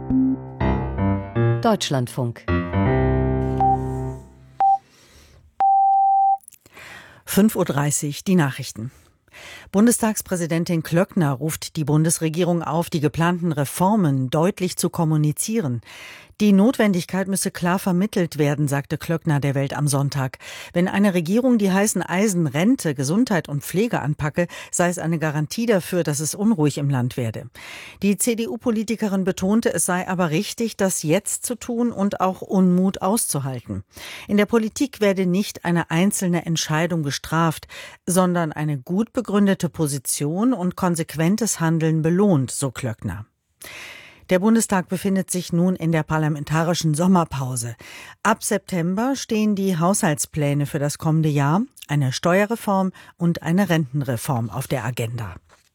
Deutschlandfunk. 5:30 Uhr, die Nachrichten. Bundestagspräsidentin Klöckner ruft die Bundesregierung auf, die geplanten Reformen deutlich zu kommunizieren. Die Notwendigkeit müsse klar vermittelt werden, sagte Klöckner der Welt am Sonntag. Wenn eine Regierung die heißen Eisen Rente, Gesundheit und Pflege anpacke, sei es eine Garantie dafür, dass es unruhig im Land werde. Die CDU-Politikerin betonte, es sei aber richtig, das jetzt zu tun und auch Unmut auszuhalten. In der Politik werde nicht eine einzelne Entscheidung gestraft, sondern eine gut begründete Position und konsequentes Handeln belohnt, so Klöckner. Der Bundestag befindet sich nun in der parlamentarischen Sommerpause. Ab September stehen die Haushaltspläne für das kommende Jahr, eine Steuerreform und eine Rentenreform auf der Agenda.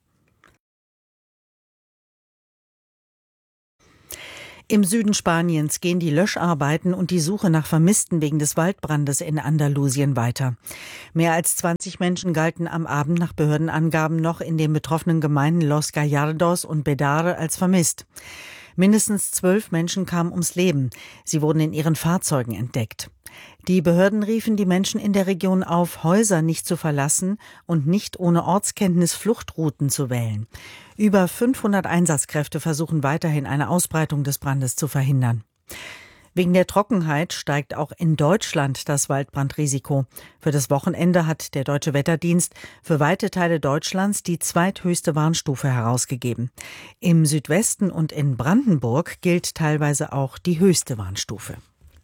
Im Süden Spaniens gehen die Löscharbeiten und die Suche nach Vermissten wegen des Waldbrandes in Andalusien weiter. Mehr als 20 Menschen galten am Abend nach Behördenangaben noch in den betroffenen Gemeinden Los Gallardos und Bedare als vermisst. Mindestens 12 Menschen kamen ums Leben. Sie wurden in ihren Fahrzeugen entdeckt. Die Behörden riefen die Menschen in der Region auf, Häuser nicht zu verlassen und nicht ohne Ortskenntnis Fluchtrouten zu wählen. Über 500 Einsatzkräfte versuchen weiterhin eine Ausbreitung des Brandes zu verhindern. Wegen der Trockenheit steigt auch in Deutschland das Waldbrandrisiko. Für das Wochenende hat der Deutsche Wetterdienst für weite Teile Deutschlands die zweithöchste Warnstufe herausgegeben. Im Südwesten und in Brandenburg gilt teilweise auch die höchste Warnstufe.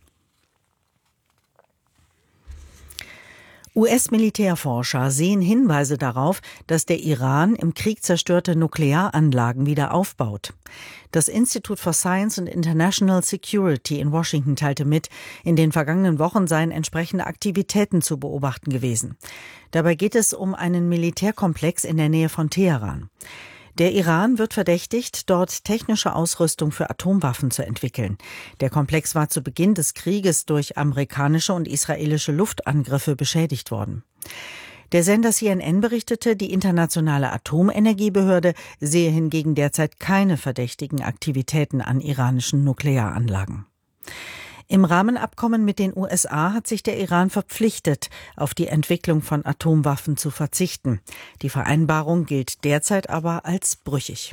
US-Militärforscher sehen Hinweise darauf, dass der Iran im Krieg zerstörte Nuklearanlagen wieder aufbaut. Das Institute for Science and International Security in Washington teilte mit, in den vergangenen Wochen seien entsprechende Aktivitäten zu beobachten gewesen. Dabei geht es um einen Militärkomplex in der Nähe von Teheran. Der Iran wird verdächtigt, dort technische Ausrüstung für Atomwaffen zu entwickeln. Der Komplex war zu Beginn des Krieges durch amerikanische und israelische Luftangriffe beschädigt worden. Der Sender CNN berichtete, die Internationale Atomenergiebehörde sehe hingegen derzeit keine verdächtigen Aktivitäten an iranischen Nuklearanlagen. Im Rahmenabkommen mit den USA hat sich der Iran verpflichtet, auf die Entwicklung von Atomwaffen zu verzichten. Die Vereinbarung gilt derzeit aber als brüchig.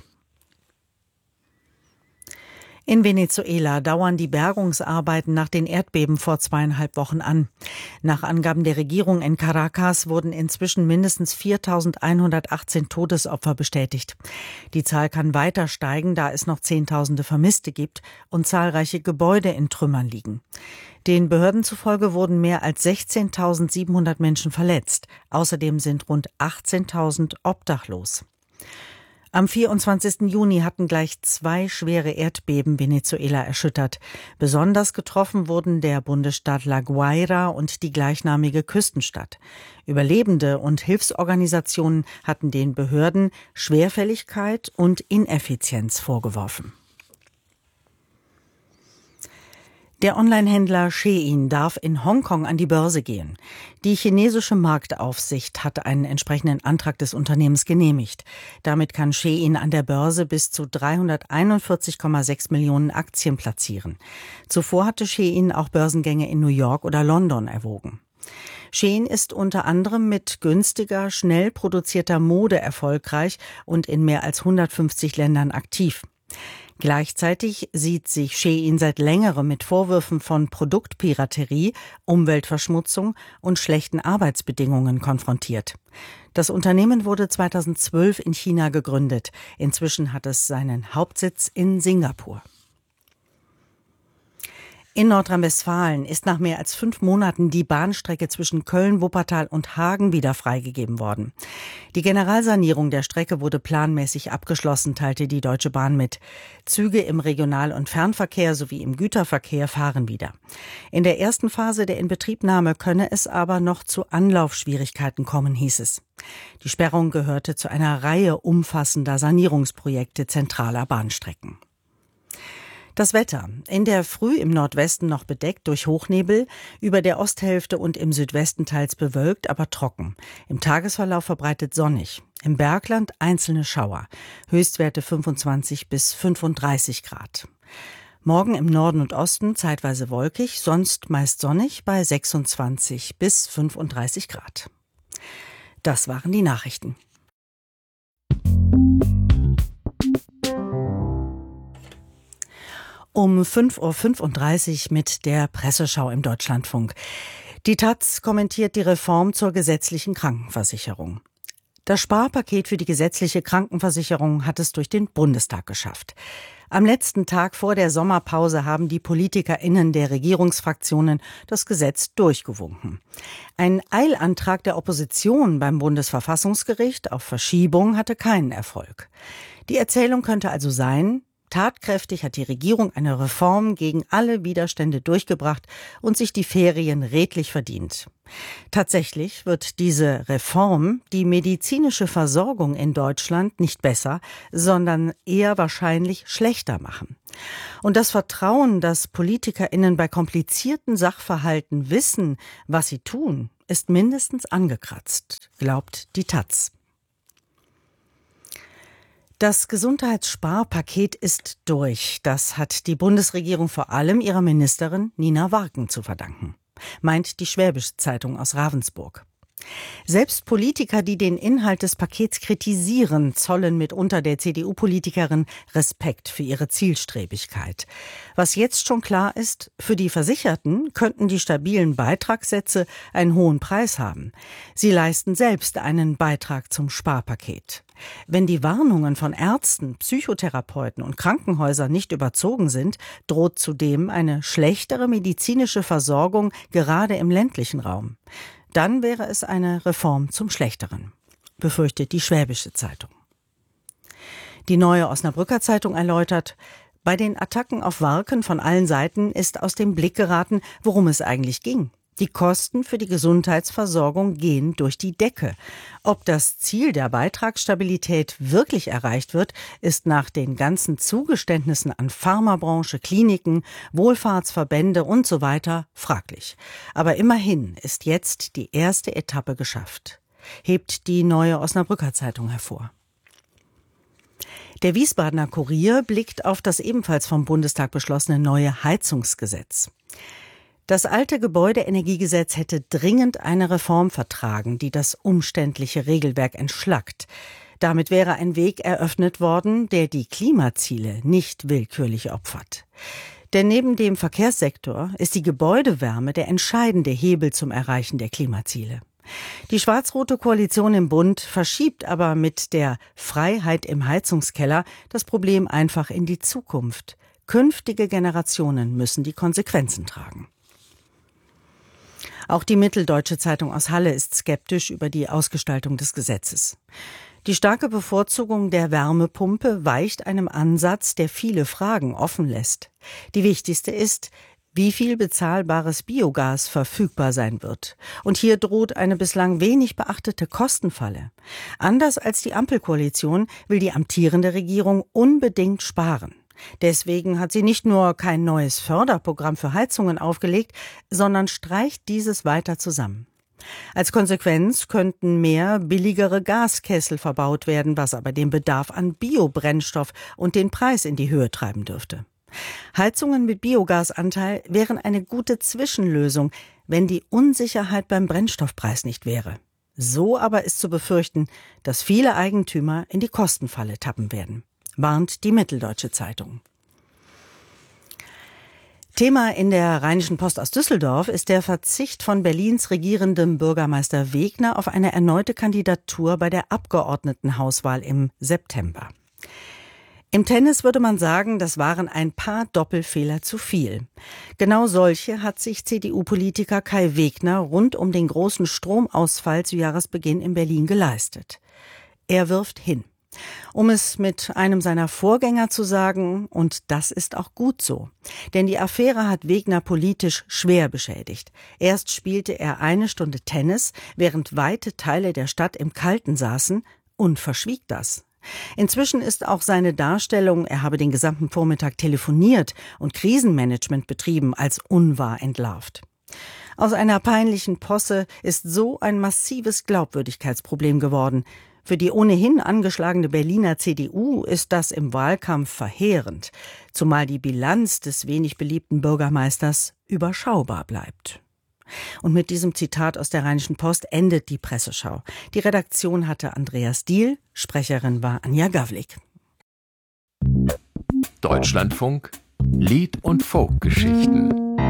In Venezuela dauern die Bergungsarbeiten nach den Erdbeben vor 2,5 Wochen an. Nach Angaben der Regierung in Caracas wurden inzwischen mindestens 4.118 Todesopfer bestätigt. Die Zahl kann weiter steigen, da es noch Zehntausende Vermisste gibt und zahlreiche Gebäude in Trümmern liegen. Den Behörden zufolge wurden mehr als 16.700 Menschen verletzt. Außerdem sind rund 18.000 obdachlos. Am 24. Juni hatten gleich 2 schwere Erdbeben Venezuela erschüttert. Besonders getroffen wurden der Bundesstaat La Guaira und die gleichnamige Küstenstadt. Überlebende und Hilfsorganisationen hatten den Behörden Schwerfälligkeit und Ineffizienz vorgeworfen. Der Online-Händler Shein darf in Hongkong an die Börse gehen. Die chinesische Marktaufsicht hat einen entsprechenden Antrag des Unternehmens genehmigt. Damit kann Shein an der Börse bis zu 341,6 Millionen Aktien platzieren. Zuvor hatte Shein auch Börsengänge in New York oder London erwogen. Shein ist unter anderem mit günstiger, schnell produzierter Mode erfolgreich und in mehr als 150 Ländern aktiv. Gleichzeitig sieht sich Shein seit längerem mit Vorwürfen von Produktpiraterie, Umweltverschmutzung und schlechten Arbeitsbedingungen konfrontiert. Das Unternehmen wurde 2012 in China gegründet. Inzwischen hat es seinen Hauptsitz in Singapur. In Nordrhein-Westfalen ist nach mehr als 5 Monaten die Bahnstrecke zwischen Köln, Wuppertal und Hagen wieder freigegeben worden. Die Generalsanierung der Strecke wurde planmäßig abgeschlossen, teilte die Deutsche Bahn mit. Züge im Regional- und Fernverkehr sowie im Güterverkehr fahren wieder. In der ersten Phase der Inbetriebnahme könne es aber noch zu Anlaufschwierigkeiten kommen, hieß es. Die Sperrung gehörte zu einer Reihe umfassender Sanierungsprojekte zentraler Bahnstrecken. Das Wetter. In der Früh im Nordwesten noch bedeckt durch Hochnebel, über der Osthälfte und im Südwesten teils bewölkt, aber trocken. Im Tagesverlauf verbreitet sonnig. Im Bergland einzelne Schauer. Höchstwerte 25 bis 35 Grad. Morgen im Norden und Osten zeitweise wolkig, sonst meist sonnig bei 26 bis 35 Grad. Das waren die Nachrichten. Um 5:35 Uhr mit der Presseschau im Deutschlandfunk. Die taz kommentiert die Reform zur gesetzlichen Krankenversicherung. Das Sparpaket für die gesetzliche Krankenversicherung hat es durch den Bundestag geschafft. Am letzten Tag vor der Sommerpause haben die PolitikerInnen der Regierungsfraktionen das Gesetz durchgewunken. Ein Eilantrag der Opposition beim Bundesverfassungsgericht auf Verschiebung hatte keinen Erfolg. Die Erzählung könnte also sein: Tatkräftig hat die Regierung eine Reform gegen alle Widerstände durchgebracht und sich die Ferien redlich verdient. Tatsächlich wird diese Reform die medizinische Versorgung in Deutschland nicht besser, sondern eher wahrscheinlich schlechter machen. Und das Vertrauen, dass PolitikerInnen bei komplizierten Sachverhalten wissen, was sie tun, ist mindestens angekratzt, glaubt die taz. Das Gesundheitssparpaket ist durch. Das hat die Bundesregierung vor allem ihrer Ministerin Nina Warken zu verdanken, meint die Schwäbische Zeitung aus Ravensburg. Selbst Politiker, die den Inhalt des Pakets kritisieren, zollen mitunter der CDU-Politikerin Respekt für ihre Zielstrebigkeit. Was jetzt schon klar ist: Für die Versicherten könnten die stabilen Beitragssätze einen hohen Preis haben. Sie leisten selbst einen Beitrag zum Sparpaket. Wenn die Warnungen von Ärzten, Psychotherapeuten und Krankenhäusern nicht überzogen sind, droht zudem eine schlechtere medizinische Versorgung, gerade im ländlichen Raum. Dann wäre es eine Reform zum Schlechteren, befürchtet die Schwäbische Zeitung. Die Neue Osnabrücker Zeitung erläutert: Bei den Attacken auf Warken von allen Seiten ist aus dem Blick geraten, worum es eigentlich ging. Die Kosten für die Gesundheitsversorgung gehen durch die Decke. Ob das Ziel der Beitragsstabilität wirklich erreicht wird, ist nach den ganzen Zugeständnissen an Pharmabranche, Kliniken, Wohlfahrtsverbände und so weiter fraglich. Aber immerhin ist jetzt die erste Etappe geschafft, hebt die Neue Osnabrücker Zeitung hervor. Der Wiesbadener Kurier blickt auf das ebenfalls vom Bundestag beschlossene neue Heizungsgesetz. Das alte Gebäudeenergiegesetz hätte dringend eine Reform vertragen, die das umständliche Regelwerk entschlackt. Damit wäre ein Weg eröffnet worden, der die Klimaziele nicht willkürlich opfert. Denn neben dem Verkehrssektor ist die Gebäudewärme der entscheidende Hebel zum Erreichen der Klimaziele. Die schwarz-rote Koalition im Bund verschiebt aber mit der Freiheit im Heizungskeller das Problem einfach in die Zukunft. Künftige Generationen müssen die Konsequenzen tragen. Auch die Mitteldeutsche Zeitung aus Halle ist skeptisch über die Ausgestaltung des Gesetzes. Die starke Bevorzugung der Wärmepumpe weicht einem Ansatz, der viele Fragen offen lässt. Die wichtigste ist, wie viel bezahlbares Biogas verfügbar sein wird. Und hier droht eine bislang wenig beachtete Kostenfalle. Anders als die Ampelkoalition will die amtierende Regierung unbedingt sparen. Deswegen hat sie nicht nur kein neues Förderprogramm für Heizungen aufgelegt, sondern streicht dieses weiter zusammen. Als Konsequenz könnten mehr billigere Gaskessel verbaut werden, was aber den Bedarf an Biobrennstoff und den Preis in die Höhe treiben dürfte. Heizungen mit Biogasanteil wären eine gute Zwischenlösung, wenn die Unsicherheit beim Brennstoffpreis nicht wäre. So aber ist zu befürchten, dass viele Eigentümer in die Kostenfalle tappen werden, warnt die Mitteldeutsche Zeitung. Thema in der Rheinischen Post aus Düsseldorf ist der Verzicht von Berlins regierendem Bürgermeister Wegner auf eine erneute Kandidatur bei der Abgeordnetenhauswahl im September. Im Tennis würde man sagen, das waren ein paar Doppelfehler zu viel. Genau solche hat sich CDU-Politiker Kai Wegner rund um den großen Stromausfall zu Jahresbeginn in Berlin geleistet. Er wirft hin. Um es mit einem seiner Vorgänger zu sagen, und das ist auch gut so. Denn die Affäre hat Wegner politisch schwer beschädigt. Erst spielte er 1 Stunde Tennis, während weite Teile der Stadt im Kalten saßen, und verschwieg das. Inzwischen ist auch seine Darstellung, er habe den gesamten Vormittag telefoniert und Krisenmanagement betrieben, als unwahr entlarvt. Aus einer peinlichen Posse ist so ein massives Glaubwürdigkeitsproblem geworden. Für die ohnehin angeschlagene Berliner CDU ist das im Wahlkampf verheerend, zumal die Bilanz des wenig beliebten Bürgermeisters überschaubar bleibt. Und mit diesem Zitat aus der Rheinischen Post endet die Presseschau. Die Redaktion hatte Andreas Diehl, Sprecherin war Anja Gawlik. Deutschlandfunk Lied- und Folkgeschichten.